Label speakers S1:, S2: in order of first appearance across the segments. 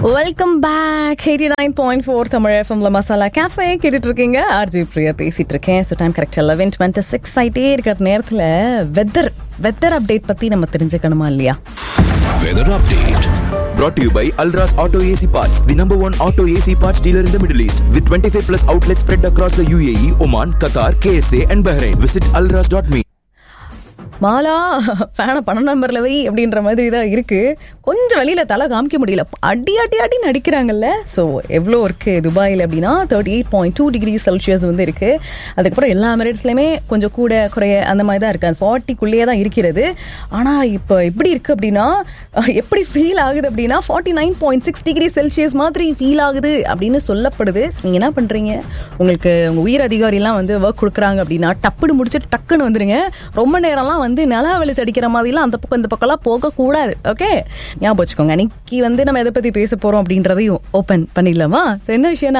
S1: Welcome back 89.4 Tamil எஃப்எம்ல masala cafe கேட்டுட்டு இருக்கீங்க. ஆர்ஜி பிரியா பேசிட்டு இருக்கேன். ஸோ டைம் கரெக்ட் 11:26 ஆகிட்டே இருக்கிற நேரத்தில் வெதர் அப்டேட் பற்றி நம்ம தெரிஞ்சுக்கணுமா இல்லையா?
S2: Weather update brought to you by Alras Auto AC Parts, the number one auto AC parts dealer in the Middle East, with 25 plus outlets spread across the UAE, Oman, Qatar, KSA and Bahrain. Visit alras.me.
S1: Mala ஃபேனை 12 நம்பர்ல வை அப்படின்ற மாதிரி தான் இருக்கு. கொஞ்சம் வெளியில தலை காமிக்க முடியல, அடி நடிக்கிறாங்கல்ல. ஸோ எவ்வளோ இருக்கு துபாயில் அப்படின்னா 38.2 டிகிரி செல்சியஸ் வந்து இருக்கு. அதுக்கப்புறம் எல்லா எமிரேட்ஸ்லையுமே கொஞ்சம் கூட குறைய அந்த மாதிரி தான் இருக்கு. அது 40க்குள்ளேயே தான் இருக்கிறது. ஆனால் இப்போ எப்படி இருக்கு அப்படின்னா, எப்படி ஃபீல் ஆகுது அப்படின்னா 49.6 டிகிரி செல்சியஸ் மாதிரி ஃபீல் ஆகுது அப்படின்னு சொல்லப்படுது. நீங்கள் என்ன பண்ணுறீங்க? உங்களுக்கு உங்கள் உயர் அதிகாரிலாம் வந்து ஒர்க் கொடுக்குறாங்க அப்படின்னா டப்புன்னு முடிச்சுட்டு டக்குன்னு வந்துடுங்க. ரொம்ப நேரம்லாம் வந்து நிலா வெளிச்சு அடிக்கிற மாதிரிலாம் அந்த பக்கம் இந்த பக்கம்லாம் போகக்கூடாது. ஓகே, ஞாபகம் வச்சுக்கோங்க. அன்னைக்கு வந்து நம்ம எதை பற்றி பேச போகிறோம் அப்படின்றதையும் ஓப்பன் பண்ணிடலாமா? ஸோ என்ன விஷயம்னா,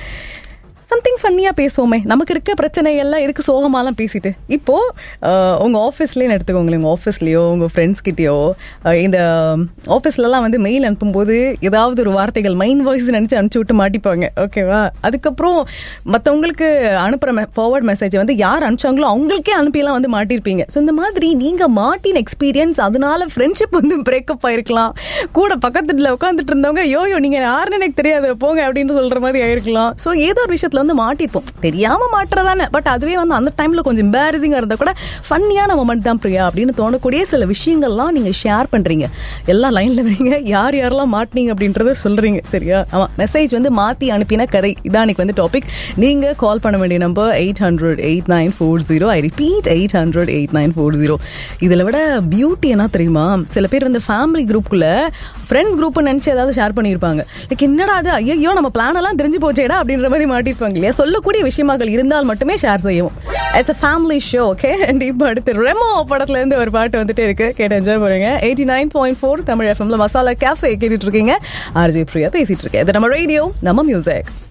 S1: சம்திங் ஃபன்னியாக பேசுவோமே. நமக்கு இருக்க பிரச்சனை எல்லாம் எதுக்கு சோகமாலாம் பேசிட்டு, இப்போது உங்கள் ஆஃபீஸ்லேயே எடுத்துக்கோங்களேன். உங்கள் ஆஃபீஸ்லேயோ உங்கள் ஃப்ரெண்ட்ஸ்கிட்டயோ இந்த ஆஃபீஸ்லலாம் வந்து மெயில் அனுப்பும்போது ஏதாவது ஒரு வார்த்தைகள் மைண்ட் வாய்ஸ் நினச்சி அனுப்பிச்சி விட்டு மாட்டிப்பாங்க. ஓகேவா? அதுக்கப்புறம் மற்றவங்களுக்கு அனுப்புகிற ஃபார்வர்ட் மெசேஜை வந்து யார் அனுப்பிச்சாங்களோ அவங்களுக்கே அனுப்பியெல்லாம் வந்து மாட்டியிருப்பீங்க. ஸோ இந்த மாதிரி நீங்கள் மாட்டின எக்ஸ்பீரியன்ஸ், அதனால ஃப்ரெண்ட்ஷிப் வந்து பிரேக்கப் ஆயிருக்கலாம். கூட பக்கத்துல உட்காந்துட்டு இருந்தவங்க யோயோ நீங்கள் யாருன்னு எனக்கு தெரியாது போங்க அப்படின்னு சொல்கிற மாதிரி ஆயிருக்கலாம். ஸோ ஏதோ ஒரு விஷயத்தில் வந்து மாட்டிப்போம், தெரியாம மாட்டுறதானே. பட் அதுவே வந்து அந்த டைம்ல கொஞ்சம் எம்பாரசிங்கா இருந்தா கூட ஃபன்னியான மொமெண்ட் தான் பிரியா அப்படின்னு தோணக்கூடிய சில விஷயங்கள்லாம் நீங்க ஷேர் பண்றீங்க. எல்லாம் லைன்ல வைங்க, யார் யாரெல்லாம் மாட்டினீங்க அப்படின்றத சொல்றீங்க. சரியா? ஆமா, மெசேஜ் வந்து மாத்தி அனுப்பின கதை இதான் இன்னைக்கு வந்து டாபிக். நீங்க கால் பண்ண வேண்டிய நம்பர் 800-8940. I repeat 800-8940. இதுல விட பியூட்டி என்ன தெரியுமா, சில பேர் வந்து ஃபேமிலி குரூப்புக்குள்ள ஃப்ரெண்ட்ஸ் குரூப் நினைச்சு ஏதாவது ஷேர் பண்ணியிருப்பாங்க. லைக் என்னடா அது, ஐயோ நம்ம பிளான் எல்லாம் தெரிஞ்சு போச்சேடா அப்படின்ற மாதிரி மாட்டிருப்பாங்க இல்லையா? சொல்லக்கூடிய விஷயமாக்கள் இருந்தால் மட்டுமே ஷேர் செய்யும். It's a family show. Okay, and இப்போ அடுத்து ரெமோ படத்துல இருந்து ஒரு பாட்டு வந்துட்டே இருக்கு, கேட்டு என்ஜாய் பண்ணுங்க. 89.4 தமிழ் எஃப்எம்ல மசாலா கேஃபே கேட்டுட்டு இருக்கீங்க. ஆர்ஜி பிரியா பேசிட்டு இருக்கேன். இது நம்ம ரேடியோ, நம்ம மியூசிக்.